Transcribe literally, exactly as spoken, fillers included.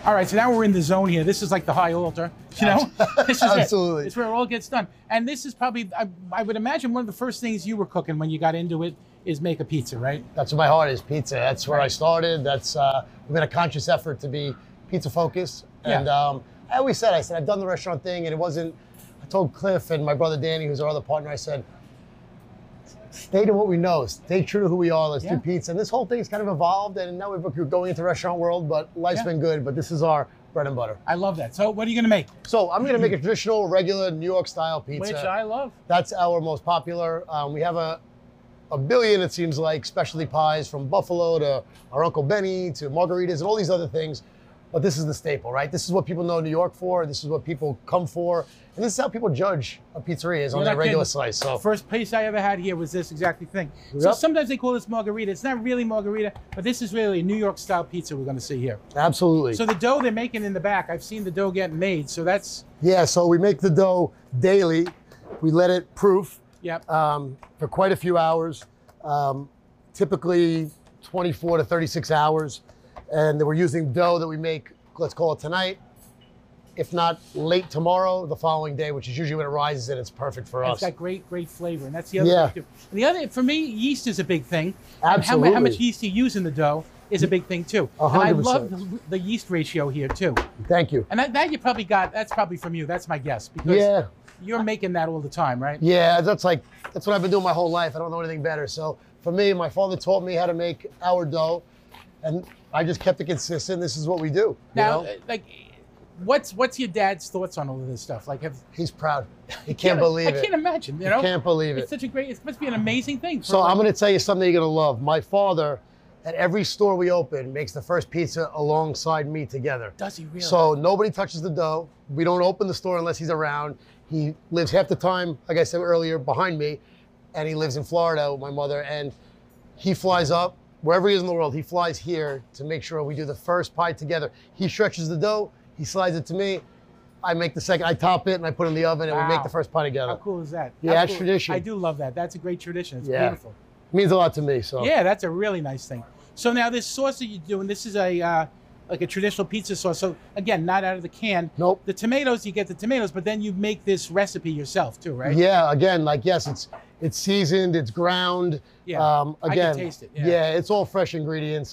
All right, so now we're in the zone here. This is like the high altar, you know? This is Absolutely. it. It's where it all gets done. And this is probably, I, I would imagine one of the first things you were cooking when you got into it is make a pizza, right? That's what my heart is, pizza. That's where Right. I started. That's uh, been a conscious effort to be pizza focused. Yeah. And um, I always said, I said, I've done the restaurant thing, and it wasn't, I told Cliff and my brother Danny, who's our other partner, I said, stay to what we know, stay true to who we are, let's Yeah. do pizza. And this whole thing's kind of evolved, and now we're going into the restaurant world, but life's Yeah. been good, but this is our bread and butter. I love that. So what are you gonna make? So I'm gonna make a traditional, regular New York style pizza. Which I love. That's our most popular. Um, we have a, a billion, it seems like, specialty pies from Buffalo to our Uncle Benny to margaritas and all these other things. But this is the staple, right? This is what people know New York for. This is what people come for. And this is how people judge a pizzeria is on You're their not regular kidding. slice. So First place I ever had here was this exact thing. So Yep. sometimes they call this margarita. It's not really margarita, but this is really a New York style pizza we're gonna see here. absolutely. So the dough they're making in the back, I've seen the dough getting made. So that's, Yeah, so we make the dough daily. We let it proof yep. um, for quite a few hours, um, typically twenty-four to thirty-six hours. And then we're using dough that we make, let's call it tonight, if not late tomorrow, the following day, which is usually when it rises and it's perfect for It's us. got great, great flavor, and that's the other Yeah. thing too. And the other, for me, yeast is a big thing. And How, mu- Absolutely. how much yeast you use in the dough is a big thing too. A And I hundred love percent. the, the yeast ratio here too. Thank you. And that, that you probably got, that's probably from you. That's my guess because Yeah. you're making that all the time, right? Yeah, that's like, that's what I've been doing my whole life. I don't know anything better. So for me, my father taught me how to make our dough, and I just kept it consistent. This is what we do. You Now, know? uh, like, what's what's your dad's thoughts on all of this stuff? Like, have He's proud. He can't believe I it. can't imagine. You know, Can't believe it's it. such a great. It must be an amazing thing. for, So like- I'm going to tell you something you're going to love. My father, at every store we open, makes the first pizza alongside me together. Does he really? So nobody touches the dough. We don't open the store unless he's around. He lives half the time, like I said earlier, behind me, and he lives in Florida with my mother. And he flies up wherever he is in the world. He flies here to make sure we do the first pie together. He stretches the dough. He slides it to me. I make the second. I top it and I put it in the oven, and we make Wow. the first pie together. How cool is that? Yeah, How that's cool- tradition. I do love that. That's a great tradition. It's Yeah. beautiful. It means a lot to me. So Yeah, that's a really nice thing. So now this sauce that you're doing, this is a uh, like a traditional pizza sauce. So again, not out of the can. Nope. The tomatoes, you get the tomatoes, but then you make this recipe yourself too, right? Yeah, again, like yes, it's it's seasoned, it's ground. Yeah, Um, I can again, taste it, yeah. yeah, it's all fresh ingredients.